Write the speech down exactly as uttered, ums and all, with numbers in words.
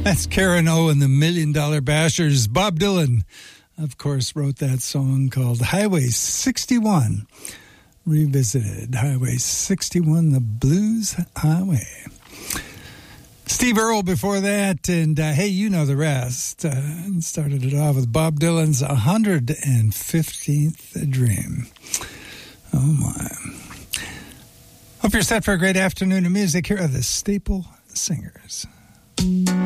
That's Karen O and the Million Dollar Bashers. Bob Dylan, of course, wrote that song called Highway sixty-one. Revisited. Highway sixty-one, the Blues Highway. Steve Earle before that, and uh, hey, you know the rest. Uh, started it off with Bob Dylan's one hundred fifteenth Dream. Oh, my. Hope you're set for a great afternoon of music. Here are the Staple Singers.